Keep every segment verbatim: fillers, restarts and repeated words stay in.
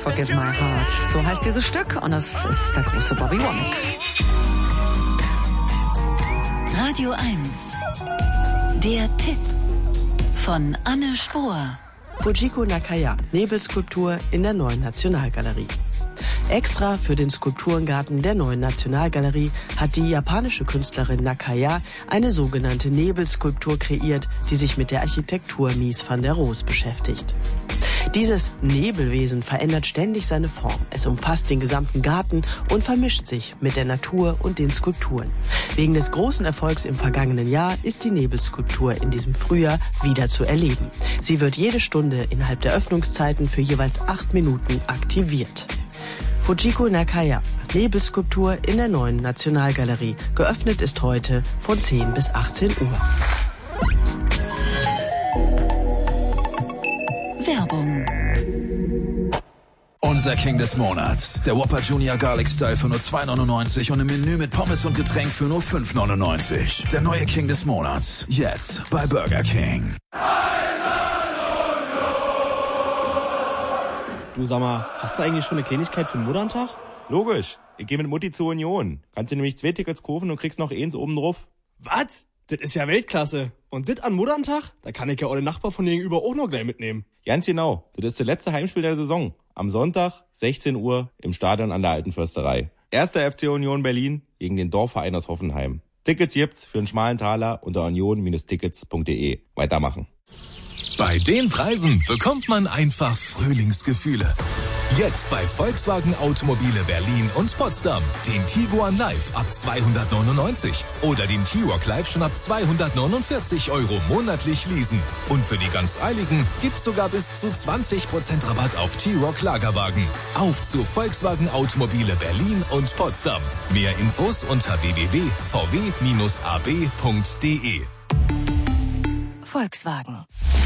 Forgive My Heart. So heißt dieses Stück und das ist der große Bobby Womack. Radio eins. Der Tipp von Anne Spohr. Fujiko Nakaya, Nebelskulptur in der Neuen Nationalgalerie. Extra für den Skulpturengarten der Neuen Nationalgalerie hat die japanische Künstlerin Nakaya eine sogenannte Nebelskulptur kreiert, die sich mit der Architektur Mies van der Rohe beschäftigt. Dieses Nebelwesen verändert ständig seine Form. Es umfasst den gesamten Garten und vermischt sich mit der Natur und den Skulpturen. Wegen des großen Erfolgs im vergangenen Jahr ist die Nebelskulptur in diesem Frühjahr wieder zu erleben. Sie wird jede Stunde innerhalb der Öffnungszeiten für jeweils acht Minuten aktiviert. Fujiko Nakaya, Nebelskulptur in der Neuen Nationalgalerie. Geöffnet ist heute von zehn bis achtzehn Uhr. Werbung. Unser King des Monats. Der Whopper Junior Garlic Style für nur zwei neunundneunzig und im Menü mit Pommes und Getränk für nur fünf neunundneunzig. Der neue King des Monats. Jetzt bei Burger King. Du, sag mal, hast du eigentlich schon eine Kleinigkeit für den Mutternstag? Logisch. Ich gehe mit Mutti zur Union. Kannst du nämlich zwei Tickets kaufen und kriegst noch eins oben drauf. Was? Das ist ja Weltklasse. Und das an Mutterntag? Da kann ich ja auch den Nachbar von gegenüber auch noch gleich mitnehmen. Ganz genau. Das ist das letzte Heimspiel der Saison. Am Sonntag, sechzehn Uhr, im Stadion an der Alten Försterei. Erster F C Union Berlin gegen den Dorfverein aus Hoffenheim. Tickets gibt's für einen schmalen Taler unter union Tickets punkt de. Weitermachen. Bei den Preisen bekommt man einfach Frühlingsgefühle. Jetzt bei Volkswagen Automobile Berlin und Potsdam. Den Tiguan Live ab zweihundertneunundneunzig oder den T-Roc Live schon ab zweihundertneunundvierzig Euro monatlich leasen. Und für die ganz Eiligen gibt's sogar bis zu zwanzig Prozent Rabatt auf T-Roc Lagerwagen. Auf zu Volkswagen Automobile Berlin und Potsdam. Mehr Infos unter w w w punkt v w a b punkt de. Volkswagen.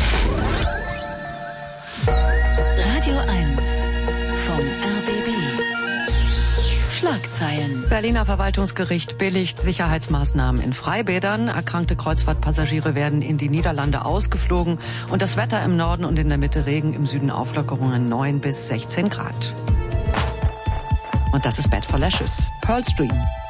Radio eins vom R B B. Schlagzeilen. Berliner Verwaltungsgericht billigt Sicherheitsmaßnahmen in Freibädern. Erkrankte Kreuzfahrtpassagiere werden in die Niederlande ausgeflogen. Und das Wetter im Norden und in der Mitte Regen, im Süden Auflockerungen neun bis sechzehn Grad. Und das ist Bad for Lashes. Pearl Stream.